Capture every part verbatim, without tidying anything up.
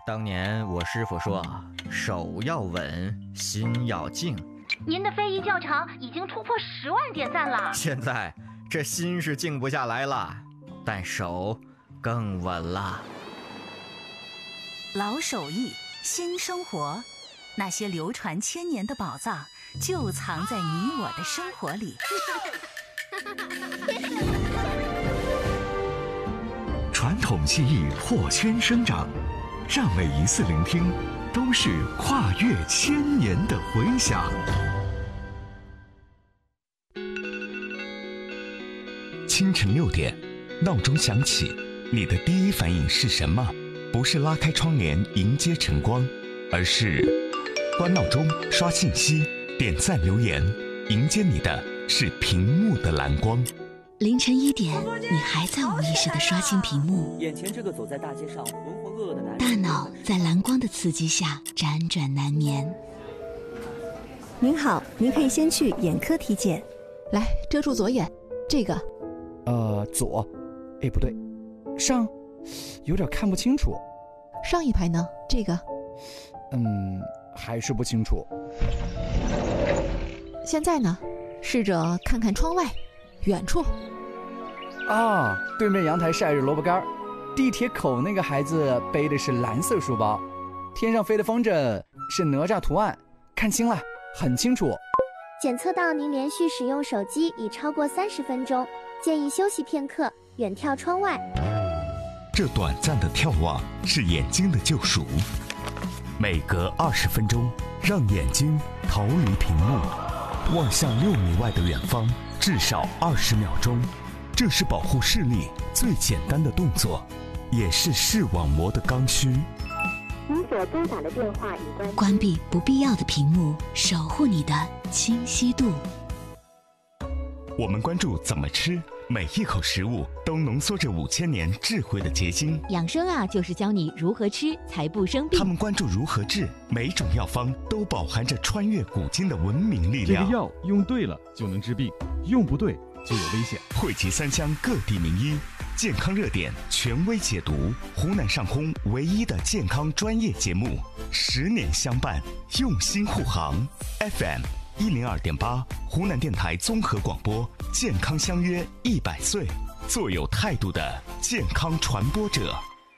当年我师傅说，手要稳，心要静。 您的非遗教场已经突破十万点赞了。 现在这心是静不下来了，但手更稳了。 老手艺，新生活，那些流传千年的宝藏，就藏在你我的生活里。 传统技艺破圈生长，让每一次聆听都是跨越千年的回响。清晨六点，闹钟响起，你的第一反应是什么？不是拉开窗帘迎接晨光，而是关闹钟、刷信息、点赞留言，迎接你的是屏幕的蓝光。 凌晨一点，你还在无意识地刷新屏幕， 眼前这个走在大街上浑浑噩噩的男人， 大脑在蓝光的刺激下辗转难眠。 您好，您可以先去眼科体检。 来，遮住左眼，这个， 呃，左，哎，不对，上，有点看不清楚。 上一排呢？这个， 嗯，还是不清楚。 现在呢？试着看看窗外，远处。 啊，对面阳台晒着萝卜干，地铁口那个孩子背的是蓝色书包，天上飞的风筝是哪吒图案，看清了，很清楚。 检测到您连续使用手机已超过三十分钟，建议休息片刻，远眺窗外。 这短暂的眺望是眼睛的救赎，每隔二十分钟，让眼睛逃离屏幕，望向六米外的远方，至少二十秒钟。这是保护视力最简单的动作，也是视网膜的刚需。 您所拨打的电话已关机。 关闭不必要的屏幕，守护你的清晰度。 我们关注怎么吃，每一口食物都浓缩着五千年智慧的结晶。 养生啊，就是教你如何吃才不生病。 他们关注如何治，每种药方都饱含着穿越古今的文明力量。 这个药用对了就能治病，用不对就有危险。 汇集三湘各地名医，健康热点权威解读，湖南上空唯一的健康专业节目，十年相伴，用心护航。F M 一零二点八，湖南电台综合广播，健康相约一百岁，做有态度的健康传播者。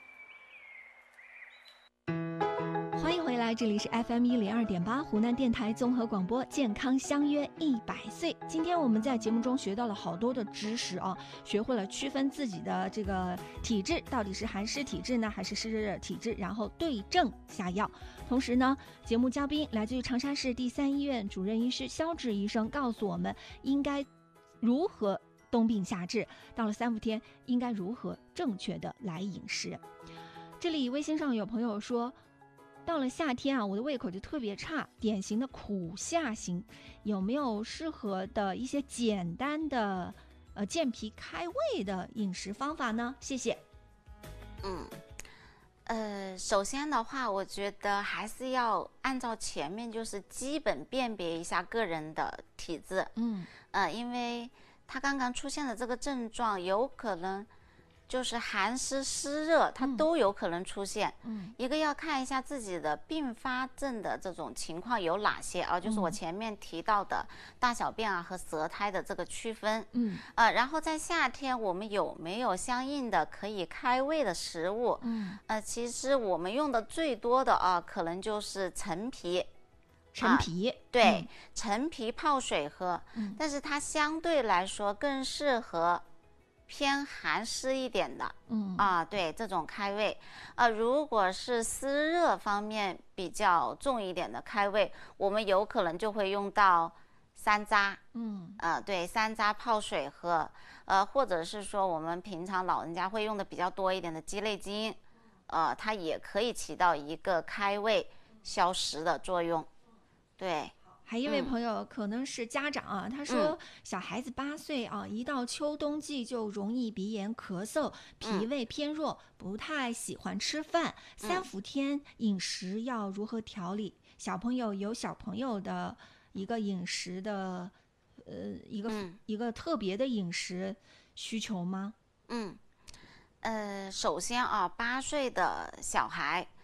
欢迎回来，这里是 F M 一零二点八，湖南电台综合广播，健康相约一百岁。今天我们在节目中学到了好多的知识啊，学会了区分自己的这个体质到底是寒湿体质呢，还是湿热体质，然后对症下药。同时呢，节目嘉宾来自于长沙市第三医院主任医师肖志医生告诉我们应该如何冬病夏治，到了三伏天应该如何正确的来饮食。这里微信上有朋友说，到了夏天啊，我的胃口就特别差，典型的苦夏型，有没有适合的一些简单的呃健脾开胃的饮食方法呢？谢谢。 嗯。呃，首先的话，我觉得还是要按照前面就是基本辨别一下个人的体质， 嗯， 呃，因为他刚刚出现的这个症状，有可能就是寒湿湿热，它都有可能出现。 嗯， 一个要看一下自己的并发症的这种情况有哪些啊，就是我前面提到的大小便啊和舌苔的这个区分。 嗯， 呃，然后在夏天我们有没有相应的可以开胃的食物？ 嗯， 呃，其实我们用的最多的啊，可能就是陈皮。 陈皮， 啊、对、 嗯， 陈皮泡水喝， 嗯， 但是它相对来说更适合偏寒湿一点的， 嗯啊，对，这种开胃，呃，如果是湿热方面比较重一点的开胃，我们有可能就会用到山楂， 嗯， 呃，对，山楂泡水喝，呃，或者是说我们平常老人家会用的比较多一点的鸡肋精，呃，它也可以起到一个开胃消食的作用，对。 还一位朋友可能是家长啊，嗯、他说小孩子八岁啊，一到秋冬季就容易鼻炎咳嗽，脾胃偏弱，嗯、不太喜欢吃饭。三伏天饮食要如何调理？小朋友有小朋友的一个饮食的，呃，一个、嗯、一个特别的饮食需求吗？ 嗯，呃，首先啊，八岁的小孩。